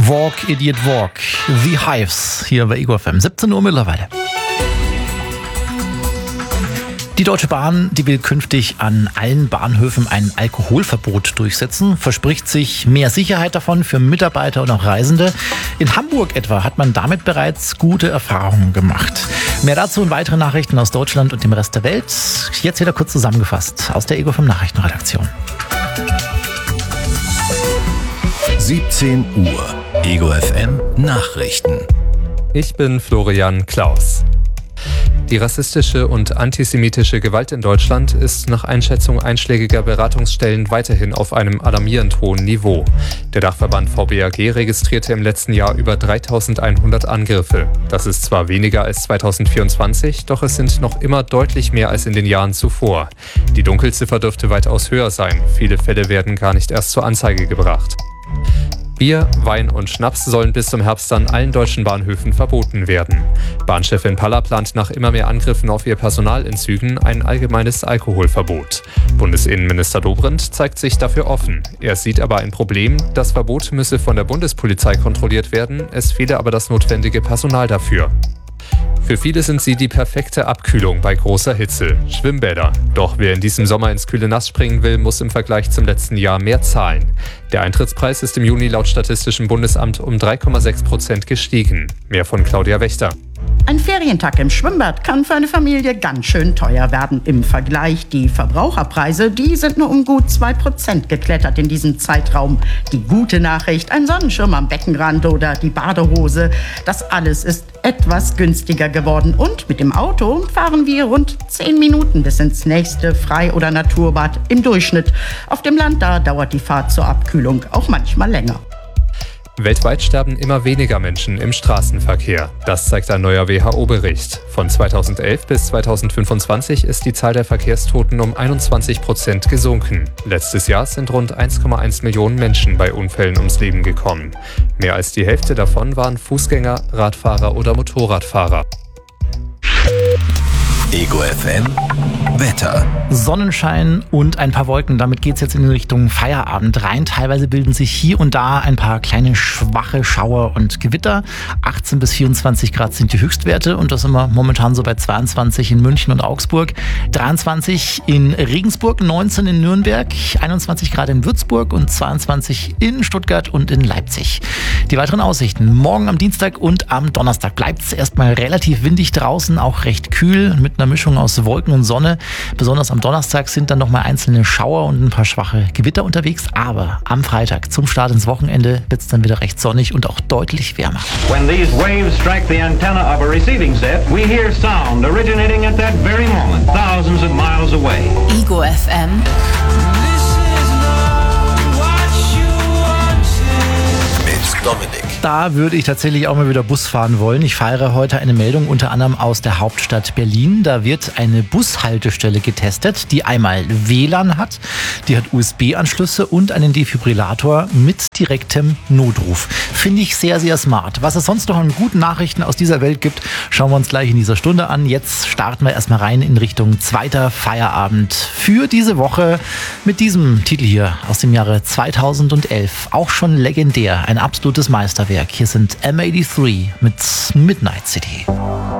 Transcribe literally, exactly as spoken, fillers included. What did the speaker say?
Walk, Idiot Walk. The Hives hier bei Ego F M. siebzehn Uhr mittlerweile. Die Deutsche Bahn, die will künftig an allen Bahnhöfen ein Alkoholverbot durchsetzen, verspricht sich mehr Sicherheit davon für Mitarbeiter und auch Reisende. In Hamburg etwa hat man damit bereits gute Erfahrungen gemacht. Mehr dazu in weiteren Nachrichten aus Deutschland und dem Rest der Welt. Jetzt wieder kurz zusammengefasst aus der Ego F M Nachrichtenredaktion. siebzehn Uhr. Ego F M Nachrichten. Ich bin Florian Klaus. Die rassistische und antisemitische Gewalt in Deutschland ist nach Einschätzung einschlägiger Beratungsstellen weiterhin auf einem alarmierend hohen Niveau. Der Dachverband V B A G registrierte im letzten Jahr über dreitausendeinhundert Angriffe. Das ist zwar weniger als zweitausendvierundzwanzig, doch es sind noch immer deutlich mehr als in den Jahren zuvor. Die Dunkelziffer dürfte weitaus höher sein. Viele Fälle werden gar nicht erst zur Anzeige gebracht. Bier, Wein und Schnaps sollen bis zum Herbst an allen deutschen Bahnhöfen verboten werden. Bahnchefin Paller plant nach immer mehr Angriffen auf ihr Personal in Zügen ein allgemeines Alkoholverbot. Bundesinnenminister Dobrindt zeigt sich dafür offen. Er sieht aber ein Problem, das Verbot müsse von der Bundespolizei kontrolliert werden, es fehle aber das notwendige Personal dafür. Für viele sind sie die perfekte Abkühlung bei großer Hitze. Schwimmbäder. Doch wer in diesem Sommer ins kühle Nass springen will, muss im Vergleich zum letzten Jahr mehr zahlen. Der Eintrittspreis ist im Juni laut Statistischem Bundesamt um drei Komma sechs Prozent gestiegen. Mehr von Claudia Wächter. Ein Ferientag im Schwimmbad kann für eine Familie ganz schön teuer werden. Im Vergleich die Verbraucherpreise, die sind nur um gut zwei Prozent geklettert in diesem Zeitraum. Die gute Nachricht, ein Sonnenschirm am Beckenrand oder die Badehose, das alles ist etwas günstiger geworden. Und mit dem Auto fahren wir rund zehn Minuten bis ins nächste Frei- oder Naturbad im Durchschnitt. Auf dem Land, da dauert die Fahrt zur Abkühlung auch manchmal länger. Weltweit sterben immer weniger Menschen im Straßenverkehr. Das zeigt ein neuer W H O-Bericht. Von zweitausendelf bis zweitausendfünfundzwanzig ist die Zahl der Verkehrstoten um einundzwanzig Prozent gesunken. Letztes Jahr sind rund eins Komma eins Millionen Menschen bei Unfällen ums Leben gekommen. Mehr als die Hälfte davon waren Fußgänger, Radfahrer oder Motorradfahrer. Ego F M Wetter. Sonnenschein und ein paar Wolken. Damit geht es jetzt in Richtung Feierabend rein. Teilweise bilden sich hier und da ein paar kleine schwache Schauer und Gewitter. achtzehn bis vierundzwanzig Grad sind die Höchstwerte und das sind wir momentan so bei zweiundzwanzig in München und Augsburg, dreiundzwanzig in Regensburg, neunzehn in Nürnberg, einundzwanzig Grad in Würzburg und zweiundzwanzig in Stuttgart und in Leipzig. Die weiteren Aussichten. Morgen am Dienstag und am Donnerstag bleibt es erstmal relativ windig draußen, auch recht kühl mit einer Mischung aus Wolken und Sonne. Besonders am Donnerstag sind dann nochmal einzelne Schauer und ein paar schwache Gewitter unterwegs. Aber am Freitag zum Start ins Wochenende wird es dann wieder recht sonnig und auch deutlich wärmer. When these waves strike the antenna of a receiving set, we hear sound originating at that very moment, thousands of miles away. Ego F M. Mit Dominik. Da würde ich tatsächlich auch mal wieder Bus fahren wollen. Ich feiere heute eine Meldung unter anderem aus der Hauptstadt Berlin. Da wird eine Bushaltestelle getestet, die einmal W L A N hat, die hat U S B-Anschlüsse und einen Defibrillator mit direktem Notruf. Finde ich sehr, sehr smart. Was es sonst noch an guten Nachrichten aus dieser Welt gibt, schauen wir uns gleich in dieser Stunde an. Jetzt starten wir erstmal rein in Richtung zweiter Feierabend für diese Woche mit diesem Titel hier aus dem Jahre zweitausendelf. Auch schon legendär, ein absolutes Meisterwerk. Hier sind M dreiundachtzig mit Midnight City.